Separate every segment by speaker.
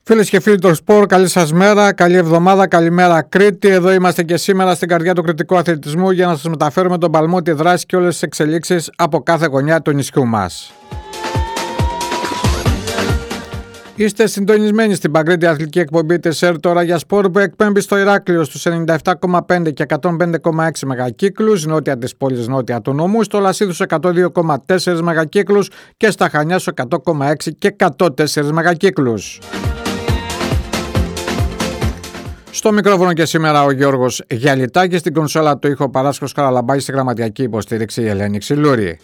Speaker 1: Φίλες και φίλοι του Σπορ, καλή σας μέρα, καλή εβδομάδα, καλημέρα Κρήτη. Εδώ είμαστε και σήμερα στην καρδιά του κριτικού αθλητισμού για να σας μεταφέρουμε τον παλμό, τη δράση και όλες τις εξελίξεις από κάθε γωνιά του νησιού μας. Είστε συντονισμένοι στην παγκρίτια αθλητική εκπομπή της ΕΡΤ τώρα για Σπορ που εκπέμπει στο Ηράκλειο στους 97,5 και 105,6 μεγακύκλους, νότια της πόλης, νότια του νομού, στο Λασίδους 102,4 μεγακύκλους και στα Χανιά στους 100,6 και 104 μεγακύκλους. Στο μικρόφωνο και σήμερα ο Γιώργος Γιαλιτάκης, στην κονσόλα του ήχο Παράσκος Καραλαμπάκης, στη γραμματιακή υποστήριξη η Ελένη Ξυλούρη.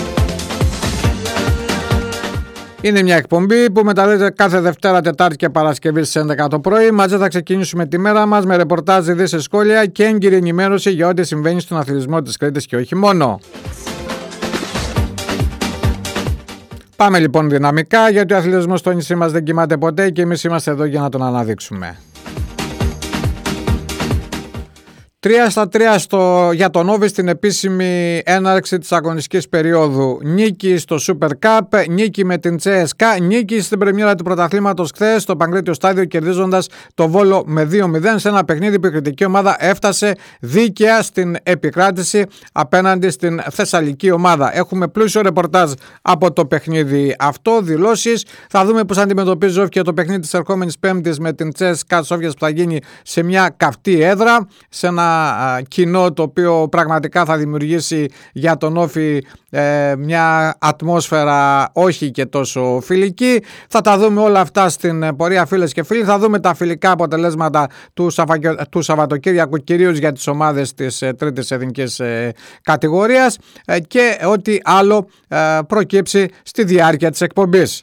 Speaker 1: Είναι μια εκπομπή που μεταδίδεται κάθε Δευτέρα, Τετάρτη και Παρασκευή στις 11 το πρωί. Μαζί θα ξεκινήσουμε τη μέρα μας με ρεπορτάζ, ειδήσεις, σχόλια και έγκυρη ενημέρωση για ό,τι συμβαίνει στον αθλητισμό της Κρήτης και όχι μόνο. Πάμε λοιπόν δυναμικά, γιατί ο αθλητισμός στο νησί μας δεν κοιμάται ποτέ και εμείς είμαστε εδώ για να τον αναδείξουμε. 3-3 για τον Όβι στην επίσημη έναρξη της αγωνιστικής περίοδου. Νίκη στο Super Cup, νίκη με την CSKA, νίκη στην πρεμιέρα του πρωταθλήματος χθες στο Παγκρίτιο Στάδιο, κερδίζοντας το Βόλο με 2-0 σε ένα παιχνίδι που η κριτική ομάδα έφτασε δίκαια στην επικράτηση απέναντι στην Θεσσαλική ομάδα. Έχουμε πλούσιο ρεπορτάζ από το παιχνίδι αυτό, δηλώσεις. Θα δούμε πώς αντιμετωπίζει και το παιχνίδι της ερχόμενης Πέμπτης με την CSKA Σόφιας που θα γίνει σε μια καυτή έδρα, σε ένα κοινό το οποίο πραγματικά θα δημιουργήσει για τον Όφη μια ατμόσφαιρα όχι και τόσο φιλική. Θα τα δούμε όλα αυτά στην πορεία, φίλες και φίλοι. Θα δούμε τα φιλικά αποτελέσματα του Σαββατοκύριακου, κυρίως για τις ομάδες της τρίτης εθνικής κατηγορίας και ό,τι άλλο προκύψει στη διάρκεια της εκπομπής.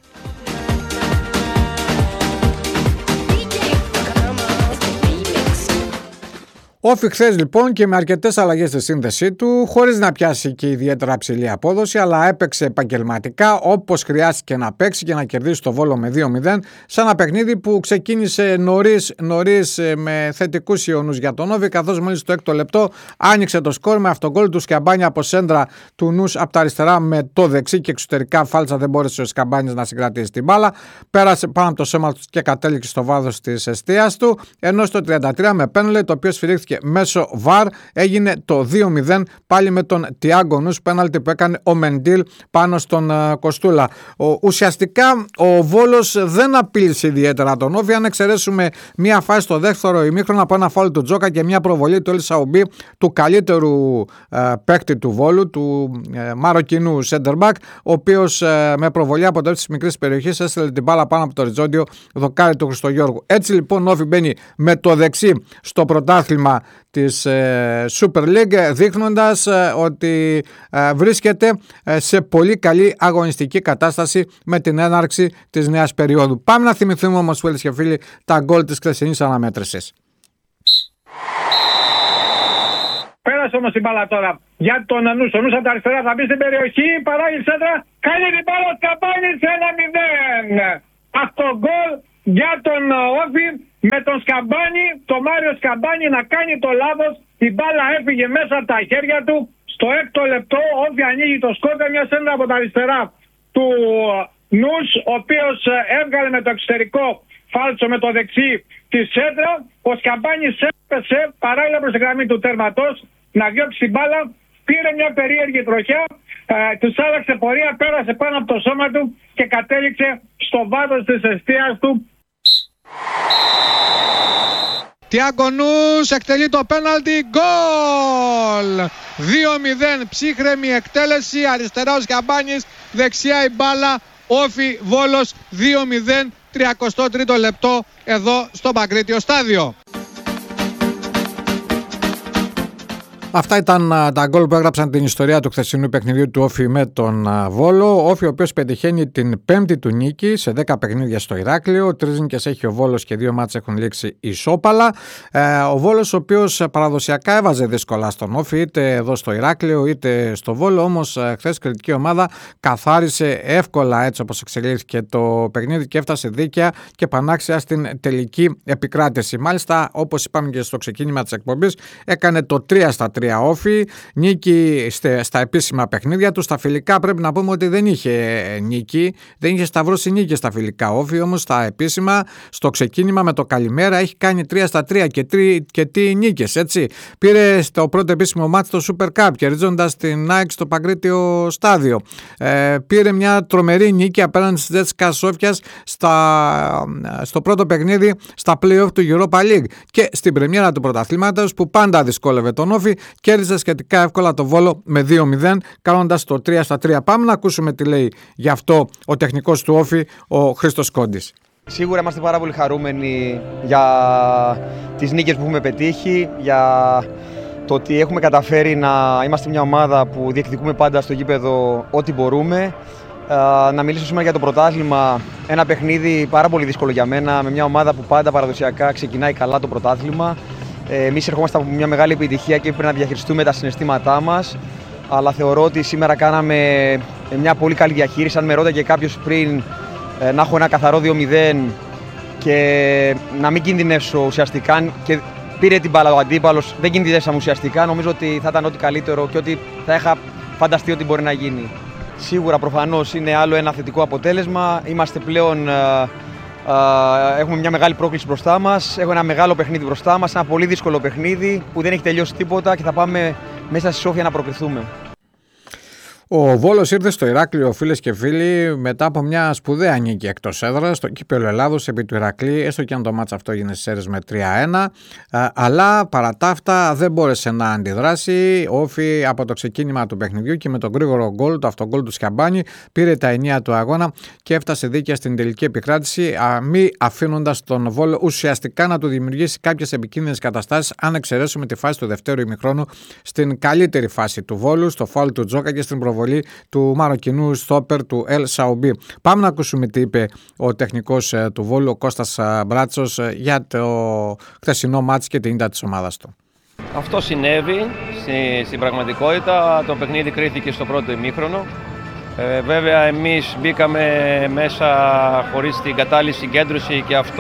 Speaker 1: Όφι χθες λοιπόν και με αρκετές αλλαγές στη σύνθεσή του, χωρίς να πιάσει και ιδιαίτερα ψηλή απόδοση, αλλά έπαιξε επαγγελματικά όπως χρειάστηκε να παίξει και να κερδίσει το Βόλο με 2-0 σε ένα παιχνίδι που ξεκίνησε νωρίς με θετικούς ιονούς για τον Όφι, καθώς μόλις το 6ο λεπτό άνοιξε το σκορ με αυτογκόλ του Σκαμπάνη από σέντρα του Νους από τα αριστερά με το δεξί και εξωτερικά φάλτσα, δεν μπόρεσε ο Σκαμπάνης να συγκρατήσει την μπάλα. Πέρασε πάνω από το σώμα του και κατέληξε στο βάθος της εστίας του, ενώ στο 33 με πέναλτι, το οποίο σφυρίχθηκε μέσω βαρ, έγινε το 2-0 πάλι με τον Τιάγκο Νους, πέναλτι που έκανε ο Μεντίλ πάνω στον Κοστούλα. Ουσιαστικά ο Βόλος δεν απείλησε ιδιαίτερα τον Όφι, αν εξαιρέσουμε μια φάση στο δεύτερο ημίχρονο από ένα φάουλ του Τζόκα και μια προβολή του Ελσαουμπή, του καλύτερου παίκτη του Βόλου, του Μαροκινού Σέντερμπακ, ο οποίος με προβολή από το της μικρής περιοχής έστειλε την μπάλα πάνω από το οριζόντιο δοκάρι του Χριστογιώργου. Έτσι λοιπόν ο Όφι μπαίνει με το δεξί στο πρωτάθλημα της Super League, δείχνοντας ότι βρίσκεται σε πολύ καλή αγωνιστική κατάσταση με την έναρξη της νέας περίοδου. Πάμε να θυμηθούμε όμως, φίλες και φίλοι, τα γκολ της χθεσινής αναμέτρησης.
Speaker 2: Πέρασε όμως η μπάλα τώρα για τον Νους. Ο Νους από τα αριστερά θα μπει στην περιοχή, παράγει σέντρα, κάνει την μπάλα Σκαμπάνης 1-0. Αυτό γκολ για τον Όφι, με τον Σκαμπάνη, τον Μάριο Σκαμπάνη να κάνει το λάθος. Η μπάλα έφυγε μέσα από τα χέρια του. Στο 6ο λεπτό ο Όφι ανοίγει το σκόρ, μια σέντρα από τα αριστερά του Νους, ο οποίος έβγαλε με το εξωτερικό φάλτσο με το δεξί τη σέντρα. Ο Σκαμπάνης έπεσε παράλληλα προς τη γραμμή του τέρματος να διώξει την μπάλα. Πήρε μια περίεργη τροχιά, τους άλλαξε πορεία, πέρασε πάνω από το σώμα του και κατέληξε στο βάθος της εστίας του.
Speaker 3: Τιάγκο Νους εκτελεί το πέναλτι, γκολ! 2-0, ψύχρεμη εκτέλεση, αριστερά ο Σκαμπάνης, δεξιά η μπάλα, Όφι Βόλος 2-0, 33ο λεπτό εδώ στο Παγκρίτιο Στάδιο.
Speaker 1: Αυτά ήταν τα γκολ που έγραψαν την ιστορία του χθεσινού παιχνιδιού του Όφι με τον Βόλο. Ο Όφι, ο οποίος πετυχαίνει την πέμπτη του νίκη σε 10 παιχνίδια στο Ηράκλειο. 3 νίκες έχει ο Βόλος και 2 μάτς έχουν λήξει ισόπαλα. Ο Βόλος, ο οποίος παραδοσιακά έβαζε δύσκολα στον Όφι, είτε εδώ στο Ηράκλειο είτε στο Βόλο. Όμως χθες η κριτική ομάδα καθάρισε εύκολα, έτσι όπως εξελίχθηκε το παιχνίδι, και έφτασε δίκαια και πανάξια στην τελική επικράτηση. Μάλιστα, όπως είπαμε και στο ξεκίνημα της εκπομπής, έκανε το 3-3 3 Όφη, νίκη στα επίσημα παιχνίδια του. Στα φιλικά πρέπει να πούμε ότι δεν είχε νίκη, δεν είχε σταυρώσει νίκη στα φιλικά Όφη, όμως στα επίσημα, στο ξεκίνημα με το καλημέρα έχει κάνει 3-3 και τι νίκες, έτσι. Πήρε στο πρώτο επίσημο μάτς το Super Cup, κερδίζοντας την ΑΕΚ στο Παγκρίτιο στάδιο. Πήρε μια τρομερή νίκη απέναντι στη Τζέτσικα Σόφιας στο πρώτο παιχνίδι στα play-off του Europa League. Και στην πρεμιέρα του πρωταθλήματος, που πάντα δυσκόλευε τον Όφη, κέρδισε σχετικά εύκολα το Βόλο με 2-0, κάνοντας το 3-3. Πάμε να ακούσουμε τι λέει γι' αυτό ο τεχνικός του Όφη, ο Χρήστος Κόντης.
Speaker 4: Σίγουρα είμαστε πάρα πολύ χαρούμενοι για τις νίκες που έχουμε πετύχει, για το ότι έχουμε καταφέρει να είμαστε μια ομάδα που διεκδικούμε πάντα στο γήπεδο ό,τι μπορούμε. Να μιλήσω σήμερα για το πρωτάθλημα, ένα παιχνίδι πάρα πολύ δύσκολο για μένα, με μια ομάδα που πάντα παραδοσιακά ξεκινάει καλά το πρωτάθλημα. Εμείς ερχόμαστε από μια μεγάλη επιτυχία και πρέπει να διαχειριστούμε τα συναισθήματά μας, αλλά θεωρώ ότι σήμερα κάναμε μια πολύ καλή διαχείριση. Αν με ρώταγε κάποιος πριν να έχω ένα καθαρό 2-0 και να μην κινδυνεύσω ουσιαστικά, και πήρε την μπάλα ο αντίπαλος, δεν κινδυνεύσαμε ουσιαστικά, νομίζω ότι θα ήταν ό,τι καλύτερο και ότι θα είχα φανταστεί ότι μπορεί να γίνει. Σίγουρα προφανώς είναι άλλο ένα θετικό αποτέλεσμα. Είμαστε πλέον, έχουμε μια μεγάλη πρόκληση μπροστά μας, έχουμε ένα μεγάλο παιχνίδι μπροστά μας, ένα πολύ δύσκολο παιχνίδι που δεν έχει τελειώσει τίποτα και θα πάμε μέσα στη Σόφια να προκριθούμε.
Speaker 1: Ο Βόλος ήρθε στο Ηράκλειο, φίλες και φίλοι, μετά από μια σπουδαία νίκη εκτός έδρας στο κύπελλο Ελλάδος επί του Ηρακλή, έστω και αν το μάτς αυτό έγινε στις αίρες με 3-1. Αλλά παρά τα αυτά δεν μπόρεσε να αντιδράσει. Ο Όφη από το ξεκίνημα του παιχνιδιού και με τον γρήγορο γκολ, το αυτογκολ του Σκαμπάνη, πήρε τα ενία του αγώνα και έφτασε δίκαια στην τελική επικράτηση, μη αφήνοντας τον Βόλο ουσιαστικά να του δημιουργήσει κάποιες επικίνδυνες καταστάσεις, αν εξαιρέσουμε τη φάση του δευτέρου ημιχρόνου, στην καλύτερη φάση του Βόλου, στο φάουλ του Τζόκα και στην προβολή του Μαροκινού στόπερ του Ελ Σαουμπί. Πάμε να ακούσουμε τι είπε ο τεχνικός του Βόλου, ο Κώστας Μπράτσος, για το χθεσινό μάτς και την ήττα της ομάδας του.
Speaker 5: Αυτό συνέβη στην πραγματικότητα. Το παιχνίδι κρίθηκε στο πρώτο ημίχρονο. Βέβαια εμείς μπήκαμε μέσα χωρίς την κατάλληλη συγκέντρωση και αυτό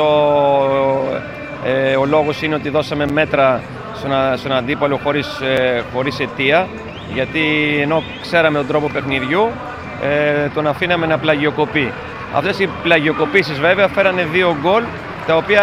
Speaker 5: ο λόγος είναι ότι δώσαμε μέτρα στον αντίπαλο χωρίς αιτία, γιατί ενώ ξέραμε τον τρόπο παιχνιδιού, τον αφήναμε να πλαγιοκοπεί. Αυτές οι πλαγιοκοπήσεις βέβαια φέρανε 2 γκολ, τα οποία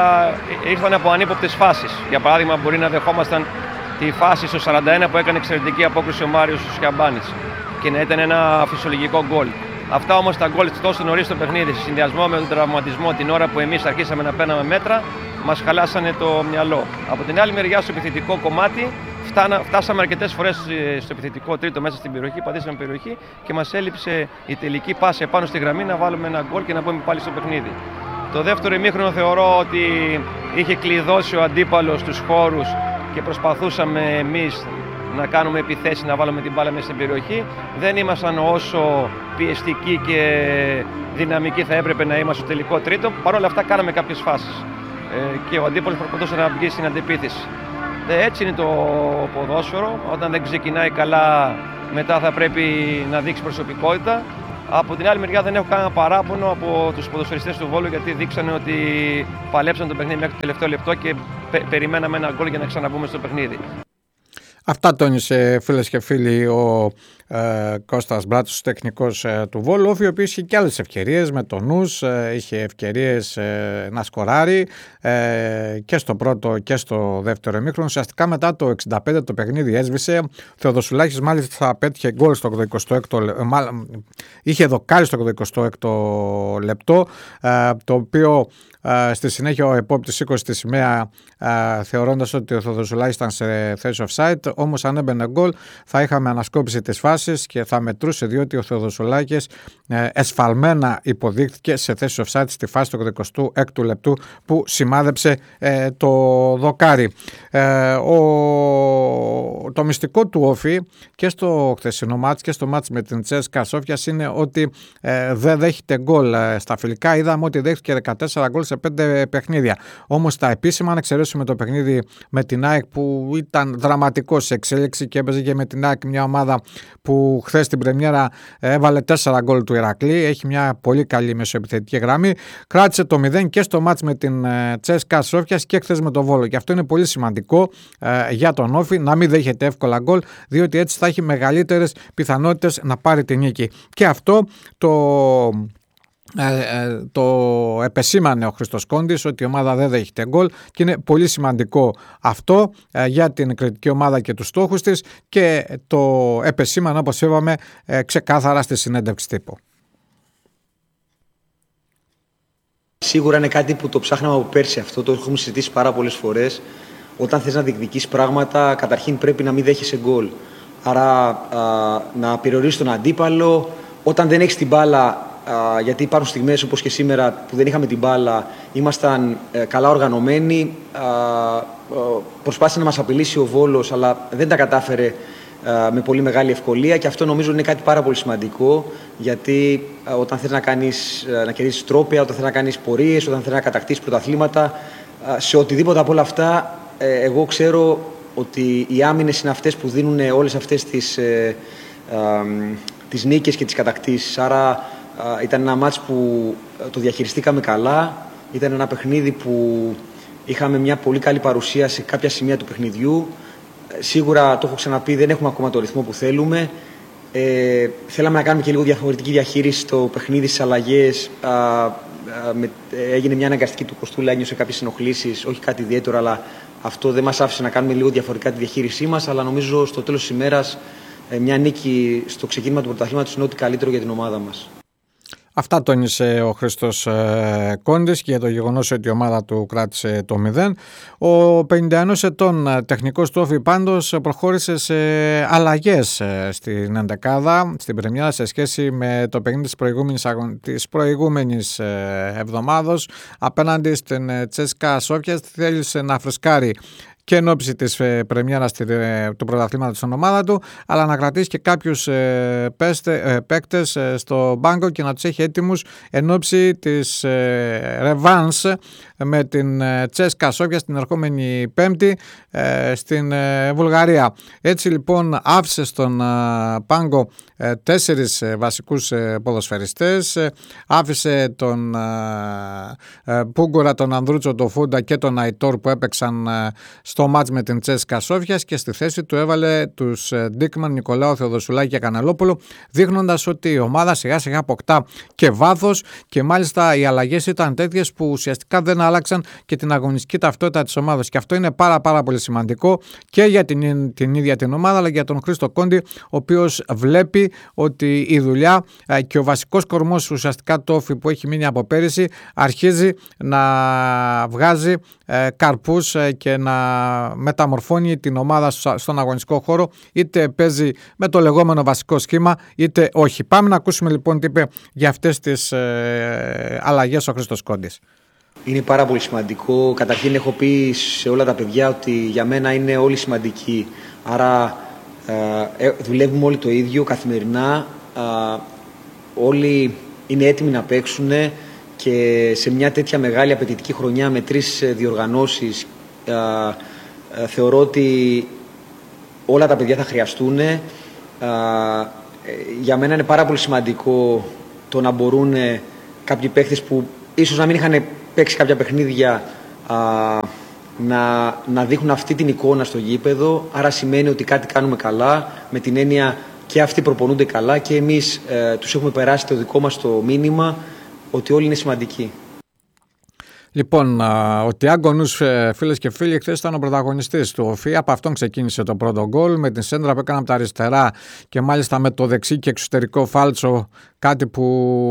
Speaker 5: ήρθαν από ανύποπτες φάσεις. Για παράδειγμα, μπορεί να δεχόμασταν τη φάση στο 41 που έκανε εξαιρετική απόκριση ο Μάριος Σκαμπάνης και να ήταν ένα φυσιολογικό γκολ. Αυτά όμως τα γκολ τόσο νωρίς στο παιχνίδι, σε συνδυασμό με τον τραυματισμό την ώρα που εμείς αρχίσαμε να παίρναμε μέτρα, μας χαλάσανε το μυαλό. Από την άλλη μεριά, στο επιθετικό κομμάτι, φτάσαμε αρκετές φορές στο επιθετικό τρίτο μέσα στην περιοχή, πατήσαμε περιοχή και μας έλειψε η τελική πάση επάνω στη γραμμή να βάλουμε ένα γκολ και να μπούμε πάλι στο παιχνίδι. Το δεύτερο ημίχρονο θεωρώ ότι είχε κλειδώσει ο αντίπαλος τους χώρους και προσπαθούσαμε εμείς να κάνουμε επιθέσεις, να βάλουμε την μπάλα μέσα στην περιοχή. Δεν ήμασταν όσο πιεστικοί και δυναμικοί θα έπρεπε να είμαστε στο τελικό τρίτο. Παρ' όλα αυτά κάναμε κάποιες φάσεις και ο αντίπαλος προσπαθούσε να βγει στην αντεπίθεση. Έτσι είναι το ποδόσφαιρο. Όταν δεν ξεκινάει καλά, μετά θα πρέπει να δείξει προσωπικότητα. Από την άλλη μεριά δεν έχω κανένα παράπονο από τους ποδοσφαιριστές του Βόλου, γιατί δείξανε ότι παλέψαν το παιχνίδι μέχρι το τελευταίο λεπτό και περιμέναμε ένα γκολ για να ξαναμπούμε στο παιχνίδι.
Speaker 1: Αυτά τόνισε, φίλες και φίλοι, ο Κώστας Μπράτσος, τεχνικός του Βόλου, ο οποίος είχε και άλλες ευκαιρίες με τον νους, είχε ευκαιρίες να σκοράρει και στο πρώτο και στο δεύτερο ημίχρονο. Ουσιαστικά μετά το 65 το παιχνίδι έσβησε. Ο Θεοδοσουλάκης μάλιστα πέτυχε γκολ στο 86ο είχε δοκάρει στο 86ο λεπτό, το οποίο στη συνέχεια ο επόπτης σήκωσε τη σημαία θεωρώντας ότι ο Θεοδοσουλάκης ήταν σε θέση offside. Όμως αν έμπαινε γκολ θα είχαμε ανασκόπηση της φάσης και θα μετρούσε, διότι ο Θεοδοσουλάκης εσφαλμένα υποδείχθηκε σε θέση offside στη φάση του 86ου λεπτού που σημάδεψε το δοκάρι. Το μυστικό του Όφη και στο χθεσινό μάτς και στο μάτς με την Τσέσκα Σόφιας είναι ότι δεν δέχεται γκολ. Στα φιλικά είδαμε ότι δέχτηκε 14 γκολ σε 5 παιχνίδια. Όμως τα επίσημα, αν εξαιρέσουμε το παιχνίδι με την ΑΕΚ που ήταν δραματικό σε εξέλιξη και έπαιζε και με την ΑΕΚ μια ομάδα που χθες στην πρεμιέρα έβαλε 4 γκολ του Ηρακλή, έχει μια πολύ καλή μεσοεπιθετική γραμμή, κράτησε το 0 και στο μάτς με την Τσέσκα Σόφιας και χθες με το Βόλο, και αυτό είναι πολύ σημαντικό για τον Όφη να μην δέχεται εύκολα γκολ, διότι έτσι θα έχει μεγαλύτερες πιθανότητες να πάρει τη νίκη. Και αυτό το επεσήμανε ο Χρήστος Κόντης, ότι η ομάδα δεν δέχεται γκολ, και είναι πολύ σημαντικό αυτό για την κριτική ομάδα και τους στόχους της, και το επεσήμανε, όπως είπαμε, ξεκάθαρα στη συνέντευξη τύπου.
Speaker 6: Σίγουρα είναι κάτι που το ψάχναμε από πέρσι αυτό, το έχουμε συζητήσει πάρα πολλές φορές. Όταν θες να διεκδικήσεις πράγματα, καταρχήν πρέπει να μην δέχεσαι γκολ. Άρα να περιορίσεις τον αντίπαλο. Όταν δεν έχεις την μπάλα, γιατί υπάρχουν στιγμές όπως και σήμερα που δεν είχαμε την μπάλα, ήμασταν καλά οργανωμένοι. Προσπάθησε να μας απειλήσει ο Βόλος, αλλά δεν τα κατάφερε με πολύ μεγάλη ευκολία, και αυτό νομίζω είναι κάτι πάρα πολύ σημαντικό, γιατί όταν θες να κερδίσεις τρόπαια, όταν θες να κάνεις πορείες, όταν θες να κατακτήσεις πρωταθλήματα, σε οτιδήποτε από όλα αυτά, εγώ ξέρω ότι οι άμυνες είναι αυτές που δίνουν όλες αυτές τις νίκες και τις κατακτήσεις. Άρα ήταν ένα μάτς που το διαχειριστήκαμε καλά, ήταν ένα παιχνίδι που είχαμε μια πολύ καλή παρουσία σε κάποια σημεία του παιχνιδιού. Σίγουρα, το έχω ξαναπεί, δεν έχουμε ακόμα το ρυθμό που θέλουμε. Θέλαμε να κάνουμε και λίγο διαφορετική διαχείριση στο παιχνίδι, στις αλλαγές. Έγινε μια αναγκαστική του Κοστούλα, ένιωσε κάποιες ενοχλήσεις, όχι κάτι ιδιαίτερο, αλλά αυτό δεν μας άφησε να κάνουμε λίγο διαφορετικά τη διαχείρισή μας. Αλλά νομίζω στο τέλος της ημέρας μια νίκη στο ξεκίνημα του πρωταθλήματος είναι ό,τι καλύτερο για την ομάδα μας.
Speaker 1: Αυτά τόνισε ο Χρήστος Κόντης και για το γεγονός ότι η ομάδα του κράτησε το 0. Ο 51 ετών τεχνικός του Όφη πάντως προχώρησε σε αλλαγές στην ενδεκάδα, στην πρεμιέρα, σε σχέση με το παιχνίδι της προηγούμενης εβδομάδος απέναντι στην Τσέσκα Σόφιας. Θέλησε να φρεσκάρει και εν ώψη της πρεμιέρας του πρωταθλήματος στην ομάδα του, αλλά να κρατήσει και κάποιους παίκτες στο μπάγκο και να τους έχει έτοιμους εν ώψη της ρεβάνς με την Τσέσκα Σόφια την ερχόμενη Πέμπτη στην Βουλγαρία. Έτσι λοιπόν άφησε στον πάγκο 4 βασικούς ποδοσφαιριστές, άφησε τον Πούγκουρα, τον Ανδρούτσο, τον Φούντα και τον Αϊτόρ που έπαιξαν στο μάτς με την Τσέσκα Σόφιας, και στη θέση του έβαλε τους Ντίκμαν, Νικολάου, Θεοδοσουλάκη και Κανελόπουλο, δείχνοντας ότι η ομάδα σιγά σιγά αποκτά και βάθος, και μάλιστα οι αλλαγές ήταν τέτοιες που ουσιαστικά δεν άλλαξαν και την αγωνιστική ταυτότητα της ομάδας, και αυτό είναι πάρα πολύ σημαντικό και για την ίδια την ομάδα, αλλά για τον Χρήστο Κόντι, ο οποίος βλέπει ότι η δουλειά και ο βασικός κορμός ουσιαστικά το Όφη που έχει μείνει από πέρυσι αρχίζει να βγάζει καρπούς και να μεταμορφώνει την ομάδα στον αγωνιστικό χώρο, είτε παίζει με το λεγόμενο βασικό σχήμα είτε όχι. Πάμε να ακούσουμε λοιπόν τι είπε για αυτές τις αλλαγές ο Χρήστος Κόντης.
Speaker 6: Είναι πάρα πολύ σημαντικό. Καταρχήν έχω πει σε όλα τα παιδιά ότι για μένα είναι όλοι σημαντικοί. Άρα δουλεύουμε όλοι το ίδιο καθημερινά. Όλοι είναι έτοιμοι να παίξουν, και σε μια τέτοια μεγάλη απαιτητική χρονιά με 3 διοργανώσεις θεωρώ ότι όλα τα παιδιά θα χρειαστούν. Για μένα είναι πάρα πολύ σημαντικό το να μπορούν κάποιοι παίχτες που ίσως να μην είχαν παίξει κάποια παιχνίδια να δείχνουν αυτή την εικόνα στο γήπεδο. Άρα σημαίνει ότι κάτι κάνουμε καλά, με την έννοια και αυτοί προπονούνται καλά και εμείς τους έχουμε περάσει το δικό μας το μήνυμα ότι όλοι είναι σημαντικοί.
Speaker 1: Λοιπόν, ο Τιάγκο Νους, φίλες και φίλοι, χθες ήταν ο πρωταγωνιστής του Όφη. Από αυτόν ξεκίνησε το πρώτο γκολ με την σέντρα που έκανε από τα αριστερά και μάλιστα με το δεξί και εξωτερικό φάλτσο, κάτι που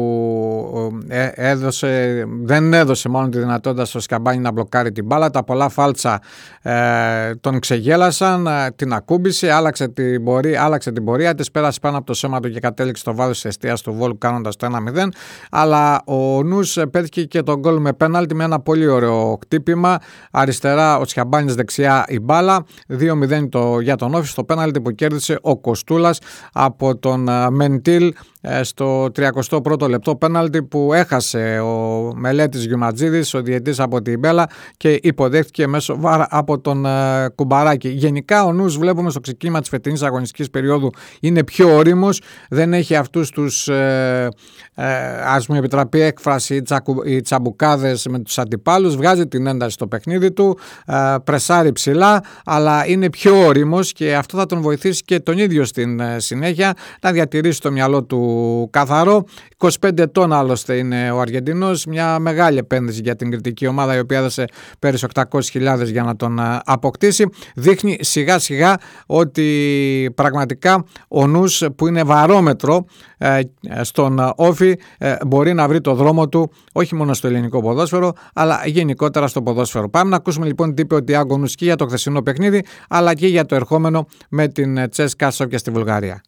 Speaker 1: δεν έδωσε μόνο τη δυνατότητα στο Σκαμπάνι να μπλοκάρει την μπάλα. Τα πολλά φάλτσα τον ξεγέλασαν, την ακούμπησε, άλλαξε την πορεία της, πέρασε πάνω από το σώμα του και κατέληξε στο βάθος της εστίας του Βόλου κάνοντας το 1-0. Αλλά ο Νους πέτυχε και τον γκολ με πέναλτι με ένα πολύ ωραίο χτύπημα. Αριστερά ο Σκαμπάνης, δεξιά η μπάλα. 2-0 για τον Όφη στο πέναλτι που κέρδισε ο Κοστούλας από τον Μεντίλ στο 31ο λεπτό πέναλτι που έχασε ο Μελέτης Γιουματζίδης, ο διαιτής από την Μπέλα, και υποδέχτηκε μέσω VAR από τον Κουμπαράκη. Γενικά ο νους, βλέπουμε στο ξεκίνημα της φετινής αγωνιστικής περίοδου, είναι πιο όριμος, δεν έχει αυτούς τους ας μου επιτραπεί έκφραση, οι τσαμπουκάδες με τους αντιπάλους, βγάζει την ένταση στο παιχνίδι του, πρεσάρει ψηλά, αλλά είναι πιο όριμος και αυτό θα τον βοηθήσει και τον ίδιο στην συνέχεια να διατηρήσει το μυαλό του καθαρό. 25 ετών άλλωστε είναι ο Αργεντινός, μια μεγάλη επένδυση για την κριτική ομάδα, η οποία έδωσε πέρυσι 800.000 για να τον αποκτήσει. Δείχνει σιγά σιγά ότι πραγματικά ο νους, που είναι βαρόμετρο στον όφι, μπορεί να βρει το δρόμο του όχι μόνο στο ελληνικό ποδόσφαιρο, αλλά γενικότερα στο ποδόσφαιρο. Πάμε να ακούσουμε λοιπόν τι είπε ο Τιάγκο Νους και για το χθεσινό παιχνίδι, αλλά και για το ερχόμενο με την Τσέσκα Σόφια στη Βουλγαρία.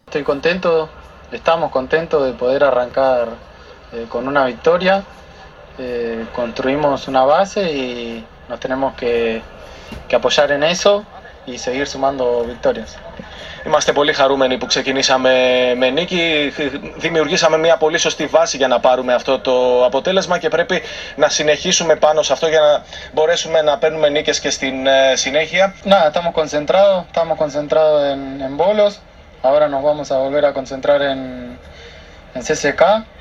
Speaker 7: Estamos contentos de poder arrancar con una victoria. Construimos una base y nos tenemos que apoyar en eso y seguir sumando victorias.
Speaker 8: Είμαστε πολύ χαρούμενοι που ξεκινήσαμε με νίκη. Δημιουργήσαμε μια πολύ σωστή βάση για να πάρουμε αυτό το αποτέλεσμα και πρέπει να συνεχίσουμε πάνω σε αυτό για να μπορέσουμε να παίρνουμε νίκες και στην συνέχεια.
Speaker 7: Nada, estamos concentrados en bolos. Ahora nos vamos a volver a concentrar en CSK.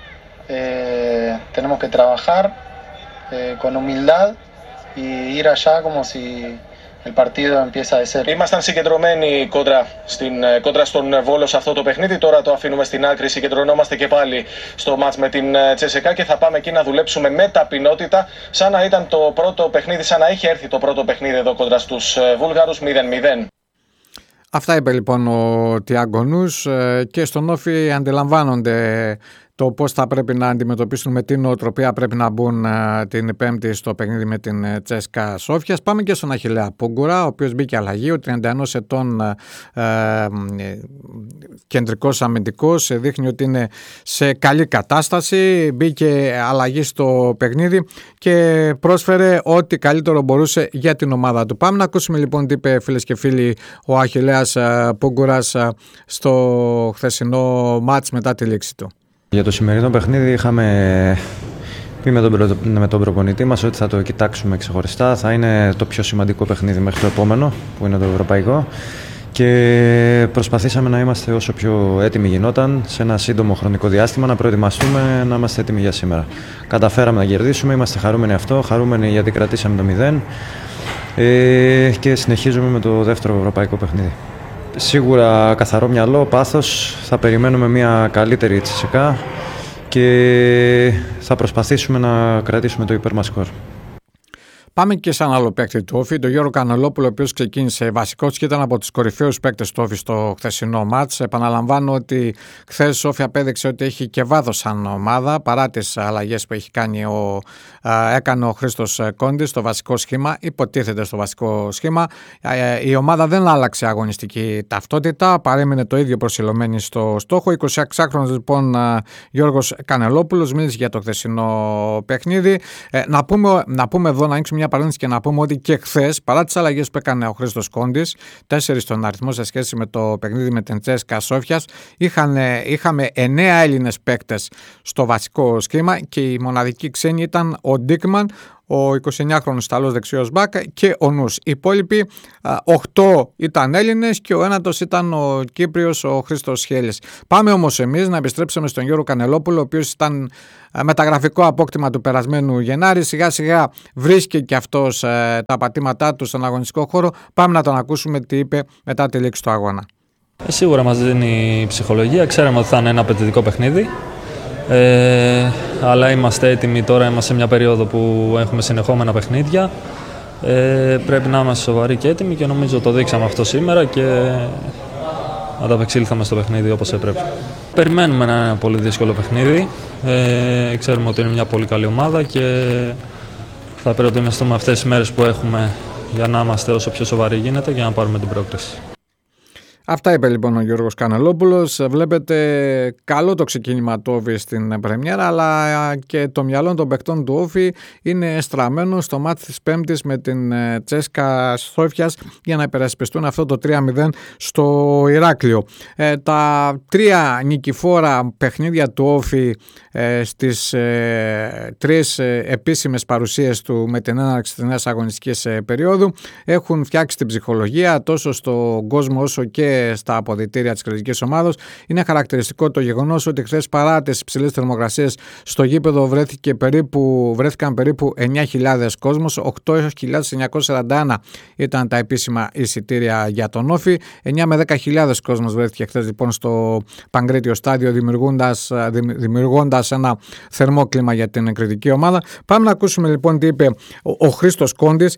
Speaker 7: Tenemos que trabajar con humildad y ir allá como si el partido empieza de cero.
Speaker 8: Ήμασταν συγκεντρωμένοι κόντρα στον Βόλο σε αυτό το παιχνίδι. Τώρα το αφήνουμε στην άκρη, συγκεντρωνόμαστε και πάλι στο μάτς με την CSK και θα πάμε εκεί να δουλέψουμε με ταπεινότητα, σαν να ήταν το πρώτο παιχνίδι, σαν να είχε έρθει το πρώτο παιχνίδι εδώ κόντρα στους Βούλγαρους 0-0.
Speaker 1: Αυτά είπε λοιπόν ο Τιάγκο Νους, και στον όφι αντιλαμβάνονται το πώς θα πρέπει να αντιμετωπίσουν, με τι νοοτροπία πρέπει να μπουν την Πέμπτη στο παιχνίδι με την Τσέσκα Σόφιας. Πάμε και στον Αχιλλέα Πούγκουρα, ο οποίος μπήκε αλλαγή, ο 31 ετών κεντρικός αμυντικός, δείχνει ότι είναι σε καλή κατάσταση, μπήκε αλλαγή στο παιχνίδι και πρόσφερε ό,τι καλύτερο μπορούσε για την ομάδα του. Πάμε να ακούσουμε λοιπόν τι είπε, φίλες και φίλοι, ο Αχιλλέας Πούγκουρας στο χθεσινό μάτς μετά τη λήξη του.
Speaker 9: Για το σημερινό παιχνίδι είχαμε πει με τον προπονητή μας ότι θα το κοιτάξουμε ξεχωριστά. Θα είναι το πιο σημαντικό παιχνίδι μέχρι το επόμενο, που είναι το ευρωπαϊκό, και προσπαθήσαμε να είμαστε όσο πιο έτοιμοι γινόταν σε ένα σύντομο χρονικό διάστημα, να προετοιμαστούμε, να είμαστε έτοιμοι για σήμερα. Καταφέραμε να κερδίσουμε, είμαστε χαρούμενοι αυτό, χαρούμενοι γιατί κρατήσαμε το 0 και συνεχίζουμε με το δεύτερο ευρωπαϊκό παιχνίδι. Σίγουρα καθαρό μυαλό, πάθος, θα περιμένουμε μια καλύτερη Τσεσεκά και θα προσπαθήσουμε να κρατήσουμε το υπέρ μας σκορ.
Speaker 1: Πάμε και σε ένα άλλο παίκτη του όφι, τον Γιώργο Κανελόπουλο, ο οποίος ξεκίνησε βασικός και ήταν από τους κορυφαίους παίκτες του όφι στο χθεσινό μάτς. Επαναλαμβάνω ότι χθες ο όφι απέδειξε ότι έχει και βάθος σαν ομάδα, παρά τις αλλαγές που έχει έκανε ο Χρήστος Κόντης στο βασικό σχήμα, υποτίθεται στο βασικό σχήμα. Η ομάδα δεν άλλαξε αγωνιστική ταυτότητα, παρέμεινε το ίδιο προσιλωμένη στο στόχο. 26χρονος λοιπόν Γιώργος Κανελόπουλος μίλησε για το χθεσινό παιχνίδι. Να πούμε εδώ, να ανοίξουμε μια παρένθεση και να πούμε ότι και χθες, παρά τις αλλαγές που έκανε ο Χρήστος Κόντης, 4 στον αριθμό σε σχέση με το παιχνίδι με την Τσέσκα Σόφιας, είχαμε 9 Έλληνες παίκτες στο βασικό σχήμα και η μοναδική ξένη ήταν ο Ντίκμαν, ο 29χρονος Ιταλός δεξιός μπακ, και ο Νους. Οι υπόλοιποι 8 ήταν Έλληνες και ο ένατος ήταν ο Κύπριος, ο Χρήστος Σχέλης. Πάμε όμως εμείς να επιστρέψουμε στον Γιώργο Κανελόπουλο, ο οποίος ήταν μεταγραφικό απόκτημα του περασμένου Γενάρη. Σιγά σιγά βρίσκει και αυτός τα πατήματά του στον αγωνιστικό χώρο. Πάμε να τον ακούσουμε τι είπε μετά τη λήξη του αγώνα.
Speaker 10: Σίγουρα μας δίνει ψυχολογία. Ξέραμε ότι θα είναι ένα απαιτητικό παιχνίδι. Αλλά είμαστε έτοιμοι τώρα, είμαστε σε μια περίοδο που έχουμε συνεχόμενα παιχνίδια. Πρέπει να είμαστε σοβαροί και έτοιμοι και νομίζω το δείξαμε αυτό σήμερα και ανταπεξήλθαμε στο παιχνίδι όπως έπρεπε. Περιμένουμε να είναι ένα πολύ δύσκολο παιχνίδι. Ξέρουμε ότι είναι μια πολύ καλή ομάδα και θα προετοιμαστούμε αυτές τις μέρες που έχουμε για να είμαστε όσο πιο σοβαροί γίνεται και να πάρουμε την πρόκριση.
Speaker 1: Αυτά είπε λοιπόν ο Γιώργος Κανελόπουλος. Βλέπετε καλό το ξεκίνημα του Όφη στην πρεμιέρα, αλλά και το μυαλό των παικτών του Όφη είναι στραμμένο στο μάτς της Πέμπτης με την Τσέσκα Σόφιας για να υπερασπιστούν αυτό το 3-0 στο Ηράκλειο. Τα 3 νικηφόρα παιχνίδια του Όφη στις 3 επίσημες παρουσίες του με την έναρξη της νέας αγωνιστικής περίοδου έχουν φτιάξει την ψυχολογία τόσο στον κόσμο όσο και στα αποδυτήρια της κριτικής ομάδος. Είναι χαρακτηριστικό το γεγονός ότι χθες, παρά τις υψηλές θερμοκρασίες, στο γήπεδο βρέθηκαν περίπου 9.000 κόσμος. 8.941 ήταν τα επίσημα εισιτήρια για τον Όφη. 9 με 10.000 κόσμος βρέθηκε χθες λοιπόν στο Παγκρίτιο στάδιο, δημιουργώντας ένα θερμό κλίμα για την κριτική ομάδα. Πάμε να ακούσουμε λοιπόν τι είπε ο Χρήστος Κόντης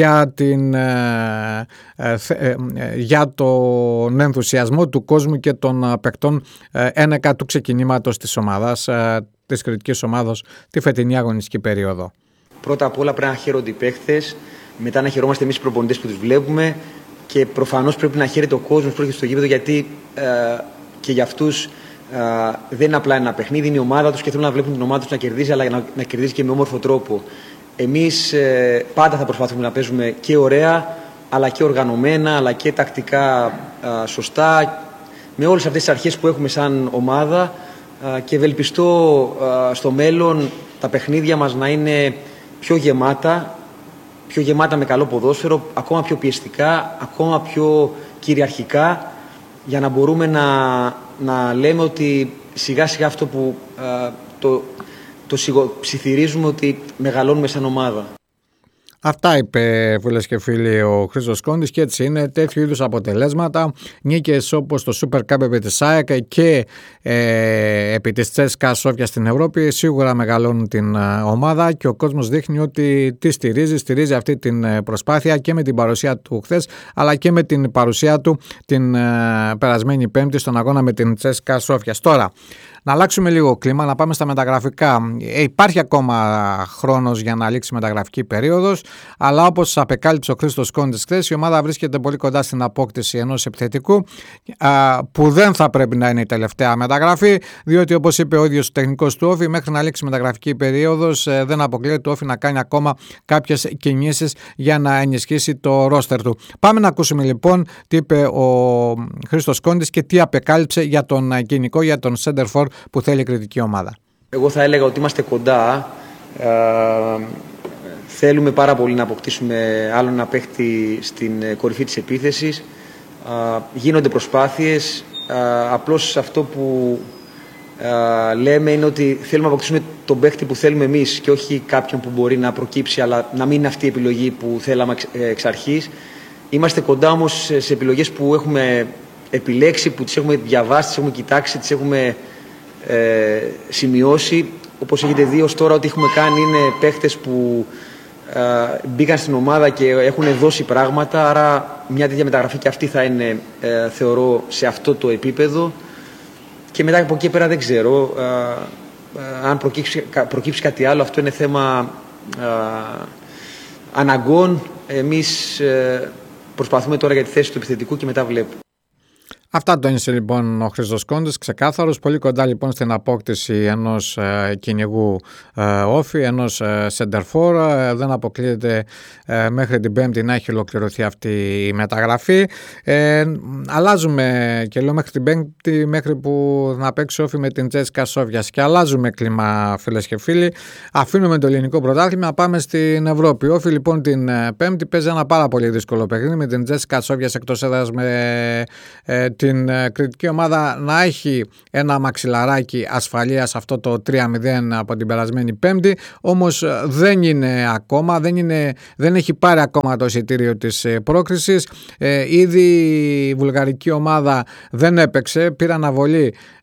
Speaker 1: για τον ενθουσιασμό του κόσμου και των παικτών ένεκα του ξεκινήματος της ομάδας, της κριτικής ομάδος, τη φετινή αγωνιστική περίοδο.
Speaker 6: Πρώτα απ' όλα πρέπει να χαίρονται οι παίχτες, μετά να χαιρόμαστε εμείς οι προπονητές που τους βλέπουμε και προφανώς πρέπει να χαίρεται ο κόσμος που έρχεται στο γήπεδο, γιατί και για αυτούς δεν είναι απλά ένα παιχνίδι, είναι η ομάδα τους και θέλουν να βλέπουν την ομάδα τους να κερδίζει, αλλά να κερδίζει και με όμορφο τρόπο. Εμείς πάντα θα προσπαθούμε να παίζουμε και ωραία, αλλά και οργανωμένα, αλλά και τακτικά σωστά, με όλες αυτές τις αρχές που έχουμε σαν ομάδα, και ευελπιστώ στο μέλλον τα παιχνίδια μας να είναι πιο γεμάτα με καλό ποδόσφαιρο, ακόμα πιο πιεστικά, ακόμα πιο κυριαρχικά, για να μπορούμε να λέμε ότι σιγά σιγά αυτό που το ψιθυρίζουμε, ότι μεγαλώνουμε σαν ομάδα.
Speaker 1: Αυτά είπε, φίλες και φίλοι, ο Χρήστος Κόντης, και έτσι είναι. Τέτοιου είδους αποτελέσματα, νίκες όπως το Super Cup επί της ΑΕΚ και επί της Τσέσκα Σόφια στην Ευρώπη, σίγουρα μεγαλώνουν την ομάδα και ο κόσμος δείχνει ότι τη στηρίζει αυτή την προσπάθεια και με την παρουσία του χθες, αλλά και με την παρουσία του την περασμένη Πέμπτη στον αγώνα με την Τσέσκα Σόφια. Τώρα, να αλλάξουμε λίγο κλίμα, να πάμε στα μεταγραφικά. Υπάρχει ακόμα χρόνος για να λήξει η μεταγραφική περίοδος, αλλά όπως απεκάλυψε ο Χρήστος Κόντης χθες, η ομάδα βρίσκεται πολύ κοντά στην απόκτηση ενός επιθετικού, που δεν θα πρέπει να είναι η τελευταία μεταγραφή, διότι όπως είπε ο ίδιος ο τεχνικός του Όφη, μέχρι να λήξει η μεταγραφική περίοδος δεν αποκλείεται το Όφη να κάνει ακόμα κάποιες κινήσεις για να ενισχύσει το ρόστερ του. Πάμε να ακούσουμε λοιπόν τι είπε ο Χρήστος Κόντης και τι απεκάλυψε για τον κοινικό, για τον center for που θέλει η κριτική ομάδα.
Speaker 6: Εγώ θα έλεγα ότι είμαστε κοντά. Θέλουμε πάρα πολύ να αποκτήσουμε άλλο ένα παίχτη στην κορυφή της επίθεσης. Γίνονται προσπάθειες. Απλώς αυτό που λέμε είναι ότι θέλουμε να αποκτήσουμε τον παίχτη που θέλουμε εμείς και όχι κάποιον που μπορεί να προκύψει, αλλά να μην είναι αυτή η επιλογή που θέλαμε εξ αρχής. Είμαστε κοντά όμως σε επιλογές που έχουμε επιλέξει, που τις έχουμε διαβάσει, τις έχουμε κοιτάξει, τις έχουμε σημειώσει. Όπως έχετε δει ως τώρα, ό,τι έχουμε κάνει είναι παίχτες που μπήκαν στην ομάδα και έχουν δώσει πράγματα, άρα μια τέτοια μεταγραφή και αυτή θα είναι, θεωρώ, σε αυτό το επίπεδο, και μετά από εκεί πέρα δεν ξέρω αν προκύψει κάτι άλλο. Αυτό είναι θέμα αναγκών. Εμείς προσπαθούμε τώρα για τη θέση του επιθετικού και μετά βλέπουμε.
Speaker 1: Αυτά τόνισε λοιπόν ο Χρήστος Κόντης, ξεκάθαρος, πολύ κοντά λοιπόν στην απόκτηση ενός κυνηγού Όφη, ενός center for. Δεν αποκλείεται μέχρι την Πέμπτη να έχει ολοκληρωθεί αυτή η μεταγραφή. Αλλάζουμε, και λέω μέχρι την Πέμπτη, μέχρι που να παίξει Όφη με την Τσέσκα Σόφιας, και αλλάζουμε κλίμα, φίλες και φίλοι. Αφήνουμε το ελληνικό πρωτάθλημα, πάμε στην Ευρώπη. Όφη λοιπόν την Πέμπτη παίζει ένα πάρα πολύ δύσκολο παιχνίδι με την Τσέσκα Σόφιας εκτός έδρας, με την κριτική ομάδα να έχει ένα μαξιλαράκι ασφαλείας, αυτό το 3-0 από την περασμένη Πέμπτη, όμως δεν είναι ακόμα, δεν έχει πάρει ακόμα το εισιτήριο της πρόκρισης. Ήδη η βουλγαρική ομάδα δεν έπαιξε, πήρε αναβολή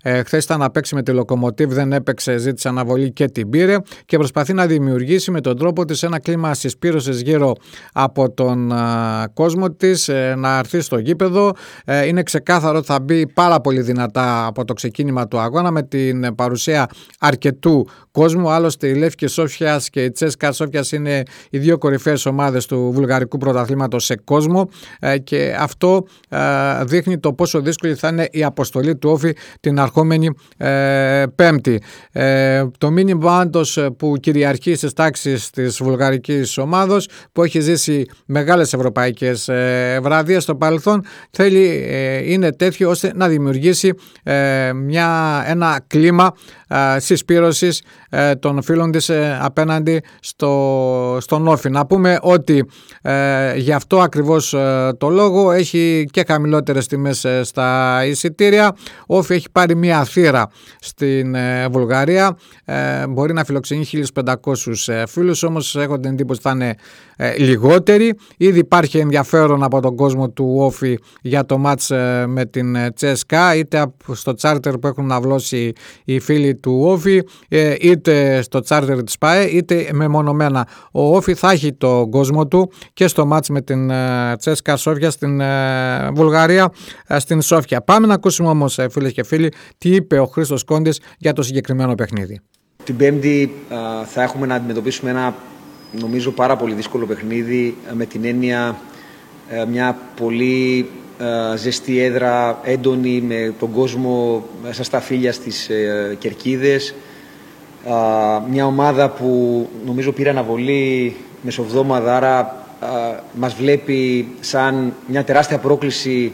Speaker 1: Χθες ήταν να παίξει με τη Λοκομοτίβ, δεν έπαιξε, ζήτησε αναβολή και την πήρε και προσπαθεί να δημιουργήσει με τον τρόπο της ένα κλίμα συσπήρωσης γύρω από τον κόσμο της, να έρθει στο γήπεδο. Είναι ξεκάθαρο ότι θα μπει πάρα πολύ δυνατά από το ξεκίνημα του αγώνα με την παρουσία αρκετού κόσμου. Άλλωστε η Λεύκη Σόφιας και η Τσέσκα Σόφιας είναι οι δύο κορυφαίες ομάδες του βουλγαρικού πρωταθλήματος σε κόσμο και αυτό δείχνει το πόσο δύσκολη θα είναι η αποστολή του Όφη την αρχόμενη Πέμπτη. Το μήνυμα πάντως που κυριαρχεί στις τάξεις της βουλγαρικής ομάδος, που έχει ζήσει μεγάλες ευρωπαϊκές βραδιές στο παρελθόν, είναι τέτοιο ώστε να δημιουργήσει ένα κλίμα συσπήρωσης των φίλων της απέναντι στον Όφη. Να πούμε ότι γι' αυτό ακριβώς το λόγο έχει και χαμηλότερες τιμές στα εισιτήρια. Ο Όφη έχει πάρει μία θύρα στην Βουλγαρία, μπορεί να φιλοξενεί 1.500 φίλους, όμως έχω την εντύπωση ότι θα είναι λιγότεροι. Ήδη υπάρχει ενδιαφέρον από τον κόσμο του Όφη για το μάτς με την Τσέσκα, είτε στο τσάρτερ που έχουν αυλώσει οι φίλοι του Όφη, είτε στο τσάρτερ της ΠΑΕ, είτε μεμονωμένα. Ο Όφη θα έχει τον κόσμο του και στο μάτς με την Τσέσκα Σόφια στην Βουλγαρία, στην Σόφια. Πάμε να ακούσουμε όμως, φίλες και φίλοι, τι είπε ο Χρήστος Κόντης για το συγκεκριμένο παιχνίδι.
Speaker 6: Την Πέμπτη θα έχουμε να αντιμετωπίσουμε ένα, νομίζω, πάρα πολύ δύσκολο παιχνίδι, με την έννοια μια πολύ ζεστή έδρα, έντονη, με τον κόσμο σαν στα φύλλα στις κερκίδες. Μια ομάδα που νομίζω πήρε αναβολή μεσοβδόμαδα, άρα μας βλέπει σαν μια τεράστια πρόκληση,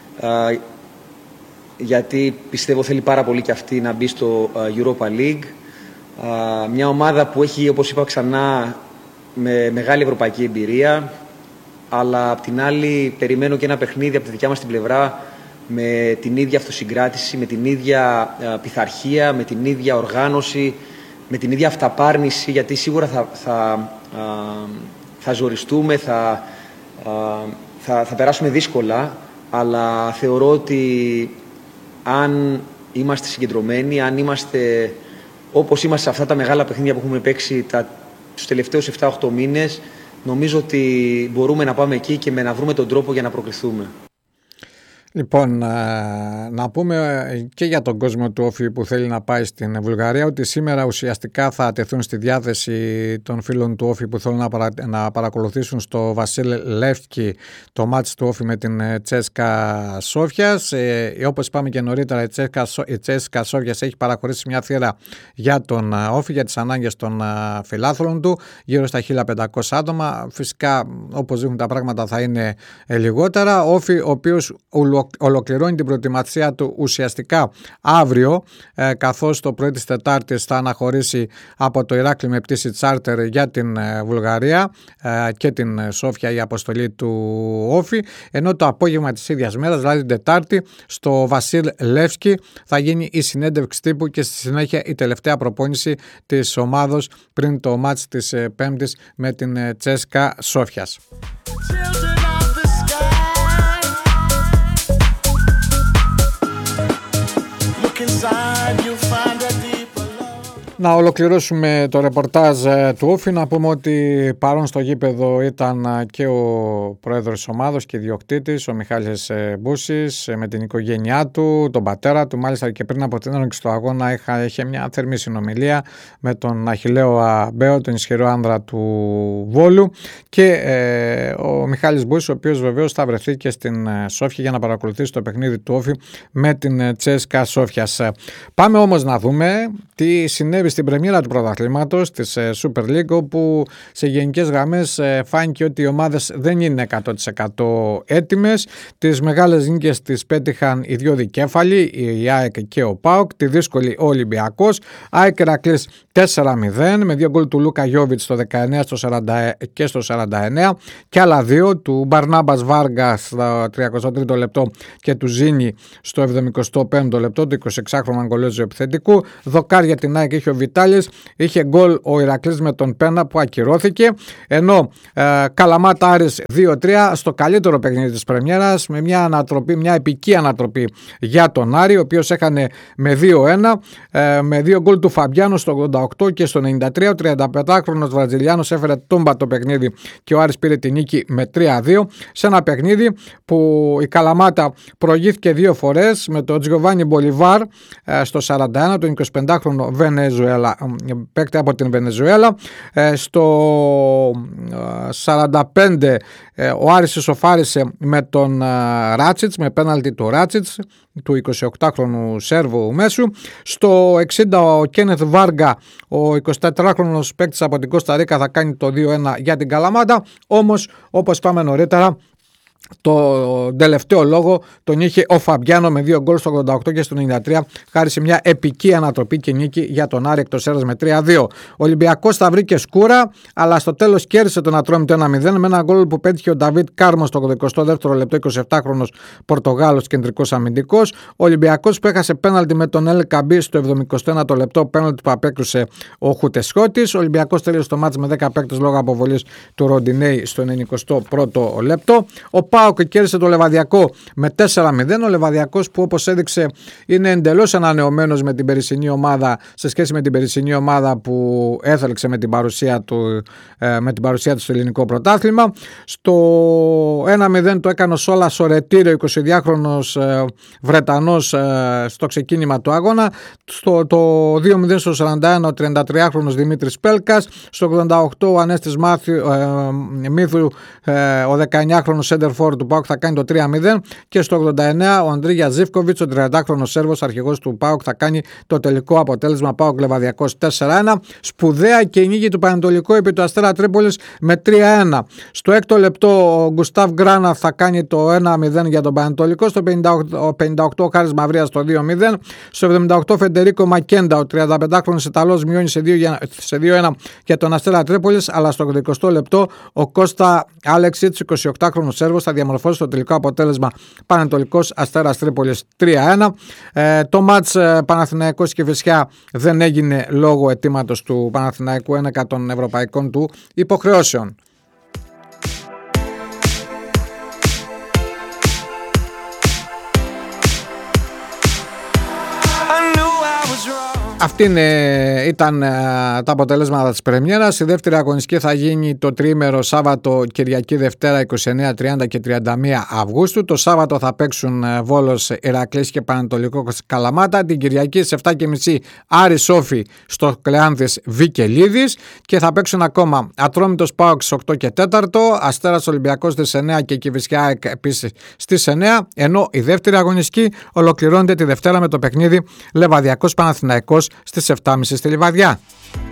Speaker 6: γιατί πιστεύω θέλει πάρα πολύ και αυτή να μπει στο Europa League. Μια ομάδα που έχει, όπως είπα ξανά, με μεγάλη ευρωπαϊκή εμπειρία, αλλά απ' την άλλη περιμένω και ένα παιχνίδι από τη δικιά μας την πλευρά με την ίδια αυτοσυγκράτηση, με την ίδια πειθαρχία, με την ίδια οργάνωση, με την ίδια αυταπάρνηση, γιατί σίγουρα θα ζοριστούμε, θα περάσουμε δύσκολα, αλλά θεωρώ ότι αν είμαστε συγκεντρωμένοι, αν είμαστε όπως είμαστε σε αυτά τα μεγάλα παιχνίδια που έχουμε παίξει τους τελευταίους 7-8 μήνες, νομίζω ότι μπορούμε να πάμε εκεί και να βρούμε τον τρόπο για να προκριθούμε.
Speaker 1: Λοιπόν, να πούμε και για τον κόσμο του Όφη που θέλει να πάει στην Βουλγαρία ότι σήμερα ουσιαστικά θα τεθούν στη διάθεση των φίλων του Όφη που θέλουν να παρακολουθήσουν στο Βασίλ Λεύκη το μάτς του Όφη με την Τσέσκα Σόφιας. Όπως είπαμε και νωρίτερα, η Τσέσκα Σόφιας έχει παραχωρήσει μια θύρα για τον Όφη, για τις ανάγκες των φιλάθλων του, γύρω στα 1.500 άτομα. Φυσικά, όπως δείχνουν τα πράγματα, θα είναι λιγότερα. Όφη, ο οποίος ολοκληρώνει την προετοιμασία του ουσιαστικά αύριο, καθώς το πρωί της Τετάρτης θα αναχωρήσει από το Ηράκλειο με πτήση τσάρτερ για την Βουλγαρία και την Σόφια η αποστολή του Όφη, ενώ το απόγευμα της ίδιας μέρας, δηλαδή την Τετάρτη, στο Βασίλ Λεύσκι θα γίνει η συνέντευξη τύπου και στη συνέχεια η τελευταία προπόνηση της ομάδος πριν το μάτς της Πέμπτης με την Τσέσκα Σόφιας. Να ολοκληρώσουμε το ρεπορτάζ του Όφη, να πούμε ότι παρόν στο γήπεδο ήταν και ο πρόεδρος της ομάδος και ιδιοκτήτης, ο Μιχάλης Μπούσης, με την οικογένειά του, τον πατέρα του. Μάλιστα και πριν από την έναρξη του αγώνα είχε μια θερμή συνομιλία με τον Αχιλλαίο Αμπαίο, τον ισχυρό άνδρα του Βόλου, και ο Μιχάλης Μπούσης, ο οποίος βεβαίως θα βρεθεί και στην Σόφια για να παρακολουθήσει το παιχνίδι του Όφη με την Τσέσκα Σόφιας. Πάμε όμως να δούμε τι συνέβη στην πρεμιέρα του πρωταθλήματος της Super League, όπου σε γενικές γραμμές φάνηκε ότι οι ομάδες δεν είναι 100% έτοιμες. Τις μεγάλες νίκες τις πέτυχαν οι δύο δικέφαλοι, η ΑΕΚ και ο ΠΑΟΚ, τη δύσκολη ο Ολυμπιακός. ΑΕΚ Ηρακλής 4-0 με δύο γκολ του Λούκα Γιόβιτς στο 19 και στο 49 και άλλα δύο του Μπαρνάμπας Βάργα στο 33ο λεπτό και του Ζήνη στο 75ο λεπτό, του 26χρονου Αγκολέζου επιθετικού. Δοκάρια την ΑΕΚ είχε ο Βιτάλης, είχε γκολ ο Ηρακλής με τον Πένα που ακυρώθηκε, ενώ Καλαμάτα Άρης 2-3 στο καλύτερο παιχνίδι της πρεμιέρας, με μια ανατροπή, μια επική ανατροπή για τον Άρη, ο οποίος έχανε με 2-1, με 2 γκολ του Φαμπιάνου στο 88 και στο 93. Ο 35χρονος Βραζιλιάνος έφερε τούμπα το παιχνίδι και ο Άρης πήρε τη νίκη με 3-2, σε ένα παιχνίδι που η Καλαμάτα προηγήθηκε 2 φορές με τον Τζιοβάνι Μπολιβάρ στο 41, τον 25χρονο παίκτη από την Βενεζουέλα. Στο 45 ο Άρης ισοφάρισε με τον Ράτσιτς, με πέναλτι του Ράτσιτς, του 28χρονου Σέρβου μέσου. Στο 60 ο Κένεθ Βάργα, ο 24χρονος παίκτης από την Κώστα Ρίκα, θα κάνει το 2-1 για την Καλαμάτα. Όμως, όπως είπαμε νωρίτερα, το τελευταίο λόγο τον είχε ο Φαμπιάνο με 2 γκολ στο 88 και στο 93, χάρη σε μια επική ανατροπή και νίκη για τον Άρη εκτός έδρας με 3-2. Ο Ολυμπιακός θα βρήκε σκούρα, αλλά στο τέλος κέρδισε τον Ατρόμητο 1-0 με ένα γκολ που πέτυχε ο Νταβίτ Κάρμος στο 82ο λεπτό, 27χρονος Πορτογάλος κεντρικός αμυντικός. Ο Ολυμπιακός που έχασε πέναλτι με τον Ελ Καμπί στο 71ο λεπτό, πέναλτι που απέκρουσε ο Χουτεσχώτης. Ο Ολυμπιακός τέλειωσε το μάτς με 10 παίκτες λόγω αποβολής του Ροντινέη στο 91ο λεπτό. Ο ΠΑΟΚ κέρδισε το Λεβαδιακό με 4-0. Ο Λεβαδιακός που, όπως έδειξε, είναι εντελώς ανανεωμένος με την περσινή ομάδα, σε σχέση με την περσινή ομάδα που έθελξε με την παρουσία του στο ελληνικό πρωτάθλημα. Στο 1-0 το έκανε ο Σόλα Σορετήριο, 22χρονος Βρετανός, στο ξεκίνημα του αγώνα. Το 2-0 στο 41 ο 33χρονος Δημήτρης Πέλκας. Στο 88 ο Ανέστης Μύθου, ο 19χρονος Σέντερφορ του ΠΑΟΚ, θα κάνει το 3-0, και στο 89 ο Αντρίγια Ζίβκοβιτς, ο 30χρονος Σέρβος αρχηγός του ΠΑΟΚ, θα κάνει το τελικό αποτέλεσμα ΠΑΟΚ Λεβαδιακός 4-1. Σπουδαία και η νίκη του Πανετολικού επί του Αστέρα Τρίπολης με 3-1. Στο 6ο λεπτό ο Γκουστάβ Γκράνα θα κάνει το 1-0 για τον Πανετολικό. Στο 58 ο Χάρης Μαυρίας το 2-0. Στο 78 Φεντερίκο Μακέντα, ο 35χρονος Ιταλός, μειώνει σε 2-1 για τον Αστέρα Τρίπολης, αλλά στο 20 λεπτό ο Κώστα Άλεξιτς, 28χρονος Σέρβος, θα διαμορφώσει το τελικό αποτέλεσμα Πανετολικός Αστέρας Τρίπολης 3-1. Το μάτς Παναθηναϊκός και Κηφισιά δεν έγινε λόγω αιτήματος του Παναθηναϊκού ένεκα των ευρωπαϊκών του υποχρεώσεων. Αυτή ήταν τα αποτελέσματα της πρεμιέρας. Η δεύτερη αγωνιστική θα γίνει το τριήμερο Σάββατο, Κυριακή, Δευτέρα 29, 30 και 31 Αυγούστου. Το Σάββατο θα παίξουν Βόλος, Ηρακλής και Πανετολικό Καλαμάτα. Την Κυριακή στις 7.30 Άρης Όφη στο Κλεάνθης Βικελίδης, και θα παίξουν ακόμα Ατρόμητος ΠΑΟΚ στις 8 και 4, Αστέρας Ολυμπιακός στις 9 και Κηφισιά επίσης στις 9, ενώ η δεύτερη αγωνιστική ολοκληρώνεται τη Δευτέρα με το παιχνίδι Λεβαδιακός Παναθηναϊκός στις 7.30 στη Λιβαδιά.